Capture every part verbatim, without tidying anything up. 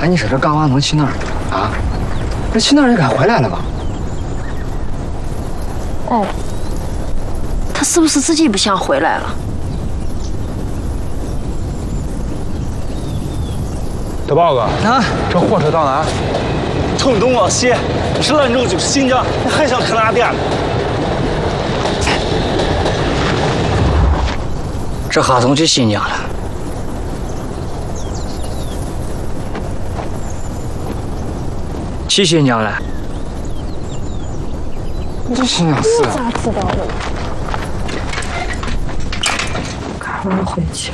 哎，你说这嘎娃能去哪儿啊？这去哪儿也该回来了吧？ 哦，他是不是自己不想回来了？ 大豹哥啊，这火车到哪？ 从东往西，不是兰州就是新疆，你还想去哪边？ 这哈从去新疆了。去新疆了。你这新疆死了？ 咋知道的？嘎娃回去，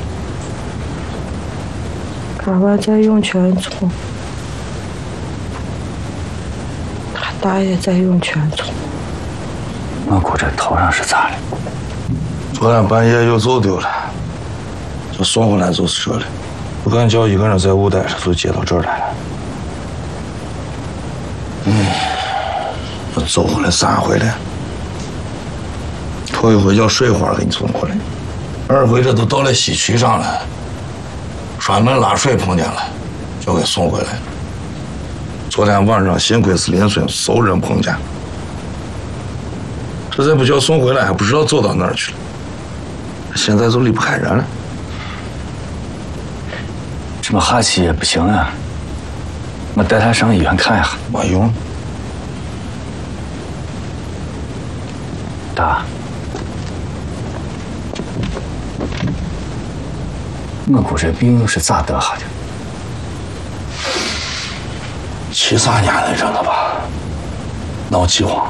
嘎娃在涌泉村，他大爷在涌泉村。 我估这头上是咋的？ 昨天半夜又走丢了，就送回来就是这了。我敢叫一个人在屋待着，就接到这儿来了。嗯，我走回来三回了。头一回叫水花给你送过来，二回这都到了西区上了，专门拉水碰见了，就给送回来。昨天晚上幸亏是邻村熟人碰见，这再不叫送回来，还不知道走到哪儿去了。现在就离不开人了。 这么哈气也不行啊，我带他上医院看一下。 没用。 大，我估这病是咋得下的？ 七三年的人了吧，闹饥荒。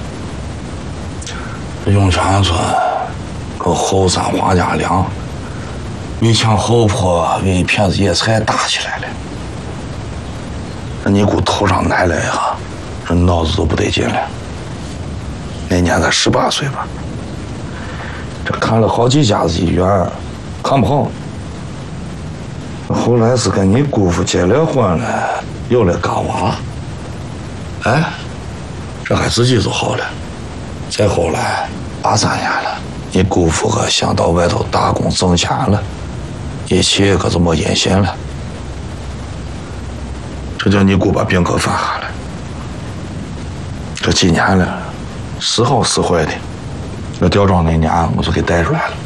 这涌泉村和后山华家梁为抢后坡，为一片子野菜打起来了。这尼姑头上挨了一下，这脑子都不得劲了。那年才十八岁吧，这看了好几家子医院，看不好。后来是跟你姑父结了婚了，有了嘎娃。哎，这还自己就好了。再后来，八三年了，你姑父可想到外头打工挣钱了，一切可就没音信了。这叫你姑把病可犯下了。这几年了，时好时坏的。我吊庄那年我就给带出来了。